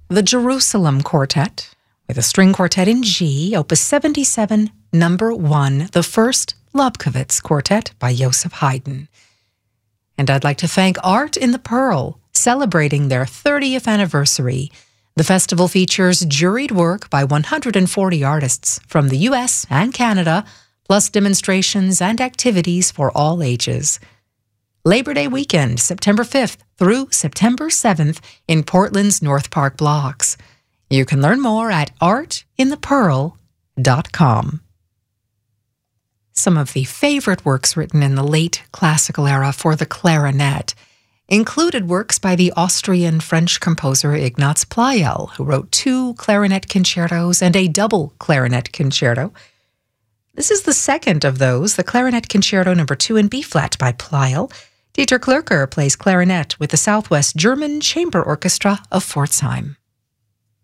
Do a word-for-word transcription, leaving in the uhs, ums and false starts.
The Jerusalem Quartet, with a string quartet in G, opus seventy-seven, number one, the first Lobkowitz Quartet by Joseph Haydn. And I'd like to thank Art in the Pearl, celebrating their thirtieth anniversary. The festival features juried work by one hundred forty artists from the U S and Canada, plus demonstrations and activities for all ages. Labor Day weekend, September fifth through September seventh in Portland's North Park blocks. You can learn more at art in the pearl dot com. Some of the favorite works written in the late classical era for the clarinet included works by the Austrian-French composer Ignaz Pleyel, who wrote two clarinet concertos and a double clarinet concerto. This is the second of those, the Clarinet Concerto number two in B-flat by Pleyel. Dieter Klürker plays clarinet with the Southwest German Chamber Orchestra of Pforzheim.